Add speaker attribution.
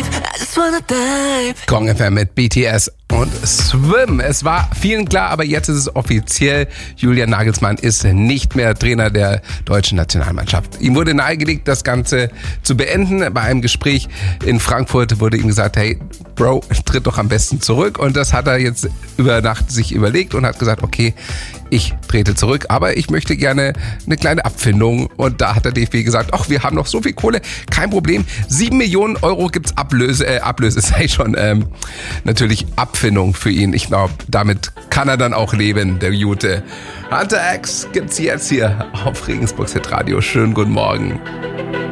Speaker 1: I just wanna dive.
Speaker 2: Kong FM mit BTS und Swim. Es war vielen klar, aber jetzt ist es offiziell. Julian Nagelsmann ist nicht mehr Trainer der deutschen Nationalmannschaft. Ihm wurde nahegelegt, das Ganze zu beenden. Bei einem Gespräch in Frankfurt wurde ihm gesagt, hey, Bro, tritt doch am besten zurück. Und das hat er jetzt über Nacht sich überlegt und hat gesagt, okay, ich trete zurück, aber ich möchte gerne eine kleine Abfindung. Und da hat der DFB gesagt, ach, wir haben noch so viel Kohle, kein Problem. 7 Millionen Euro gibt's Ablöse, sei schon natürlich Abfindung für ihn. Ich glaube, damit kann er dann auch leben, der Jute. Hunter X gibt's jetzt hier auf Regensburgs Hitradio. Schönen guten Morgen.